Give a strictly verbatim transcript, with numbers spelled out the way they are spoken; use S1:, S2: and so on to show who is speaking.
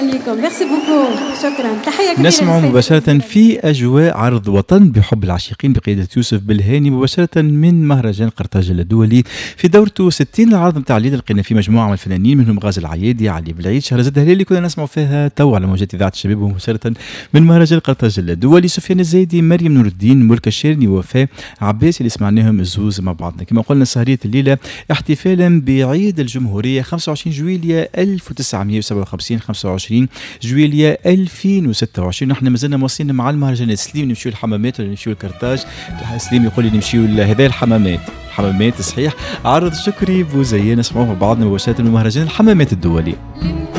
S1: لكم. ميرسي بوكو. شكرا. تحيه كبيره.
S2: نسمع مباشره في اجواء عرض وطن بحب العاشقين بقياده يوسف بالهاني مباشره من مهرجان قرطاج الدولي في دورته ستين. العرض نتاع الليله لقينا فيه مجموعه من الفنانين منهم غازي العيادي، علي بالعيد، شهرزاد هلالي، كنا نسمعوا فيها تو على موجات اذاعه الشباب مباشره من مهرجان قرطاج الدولي. سفيان الزايدي، مريم نور الدين، ملك الشيرني، وفاء عباس اللي سمعناهم الزوز مع بعضنا. كما قلنا سهريه الليله احتفالا بعيد الجمهوريه خمسة وعشرين جويلية ألف وتسعمائة وسبعة وخمسين خمسة وعشرين جويلية ألفين وستة وعشرين. نحن مازلنا موصلين مع المهرجان. سليم نمشيو الحمامات ولا نمشيو الكرتاج؟ سليم يقول لي نمشيو هذا الحمامات. حمامات صحيح. عرض شكري بوزيان نسمعوه بعضنا مباشره من مهرجان الحمامات الدولي.